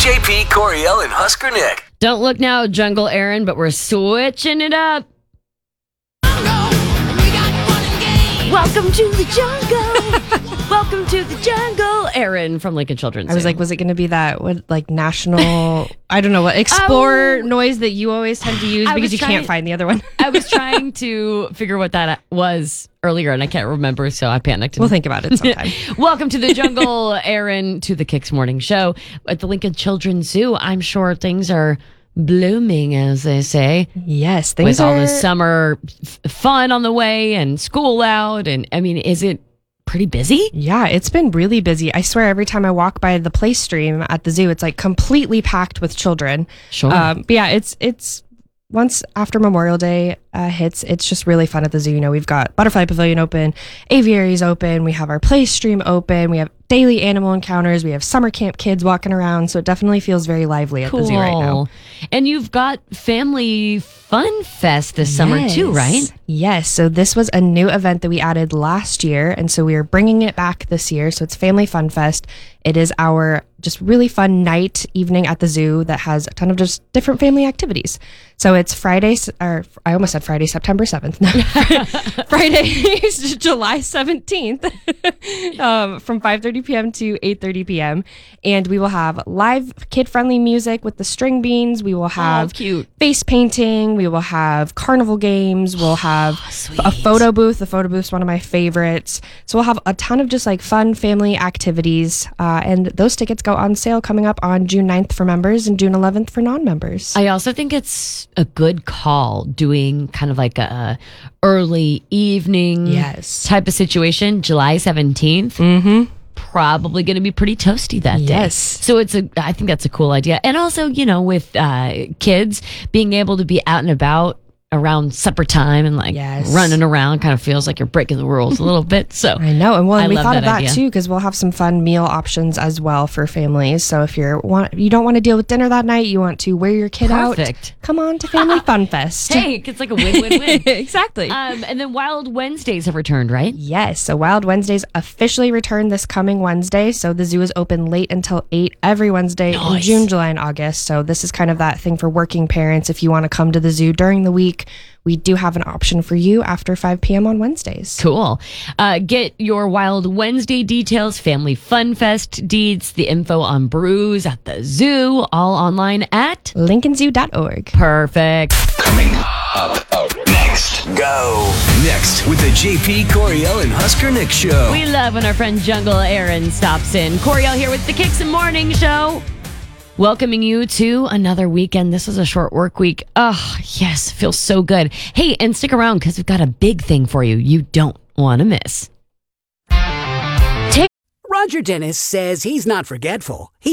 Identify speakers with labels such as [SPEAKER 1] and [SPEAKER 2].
[SPEAKER 1] JP, Coriel, and Husker Nick.
[SPEAKER 2] Don't look now, Jungle Aaron, but we're switching it up. Welcome to the jungle. Welcome to the jungle. Aaron from Lincoln Children's.
[SPEAKER 3] I was like, was it going to be that national, I don't know what, Explorer noise that you always tend to use because you can't find the other one?
[SPEAKER 2] I was trying to figure what that was earlier and I can't remember, so I panicked.
[SPEAKER 3] We'll think about it sometime.
[SPEAKER 2] Welcome to the jungle, Aaron, to the Kicks Morning Show at the Lincoln Children's Zoo. I'm sure things are blooming, as they say.
[SPEAKER 3] Yes, things
[SPEAKER 2] with all the summer fun on the way and school out. And I mean, is it pretty busy?
[SPEAKER 3] Yeah, it's been really busy. I swear every time I walk by the play stream at the zoo, it's like completely packed with children.
[SPEAKER 2] Sure.
[SPEAKER 3] But yeah, it's once after Memorial Day hits, it's just really fun at the zoo. You know, we've got Butterfly Pavilion open, aviaries open, we have our play stream open, we have daily animal encounters, we have summer camp kids walking around, so it definitely feels very lively at the zoo right now.
[SPEAKER 2] And you've got Family Fun Fest this summer too, right?
[SPEAKER 3] Yes, so this was a new event that we added last year, and so we are bringing it back this year. So it's Family Fun Fest. It is our just really fun night evening at the zoo that has a ton of just different family activities. So it's Friday, or I almost said Friday, September 7th. No, Friday, July 17th from 5:30 p.m. to 8:30 p.m. And we will have live kid-friendly music with the string beans. We will have
[SPEAKER 2] cute
[SPEAKER 3] face painting. We will have carnival games. We'll have a photo booth. The photo booth is one of my favorites. So we'll have a ton of just like fun family activities. And those tickets go on sale coming up on June 9th for members and June 11th for non-members.
[SPEAKER 2] I also think it's a good call doing kind of like a early evening type of situation. July 17th.
[SPEAKER 3] Mm-hmm.
[SPEAKER 2] Probably going to be pretty toasty that day.
[SPEAKER 3] Yes.
[SPEAKER 2] So I think that's a cool idea. And also, you know, with kids being able to be out and about around supper time and running around kind of feels like you're breaking the rules a little bit. So
[SPEAKER 3] I know. And we thought of that
[SPEAKER 2] idea
[SPEAKER 3] too, because we'll have some fun meal options as well for families. So if you don't want to deal with dinner that night, you want to wear your kid out, come on to Family Fun Fest.
[SPEAKER 2] Hey, it's like a win-win-win.
[SPEAKER 3] Exactly.
[SPEAKER 2] And then Wild Wednesdays have returned, right?
[SPEAKER 3] Yes. So Wild Wednesdays officially return this coming Wednesday. So the zoo is open late until 8 every Wednesday in June, July, and August. So this is kind of that thing for working parents. If you want to come to the zoo during the week, we do have an option for you after 5 p.m. on Wednesdays.
[SPEAKER 2] Cool. Get your Wild Wednesday details, Family Fun Fest deeds, the info on brews at the zoo, all online at
[SPEAKER 3] lincolnzoo.org.
[SPEAKER 2] Perfect.
[SPEAKER 1] Coming up next. Go. Next with the JP, Coriel, and Husker Nick show.
[SPEAKER 2] We love when our friend Jungle Aaron stops in. Coriel here with the Kicks and Morning Show. Welcoming you to another weekend. This is a short work week. Oh, yes. Feels so good. Hey, and stick around because we've got a big thing for you don't want to miss.
[SPEAKER 4] Roger Dennis says he's not forgetful.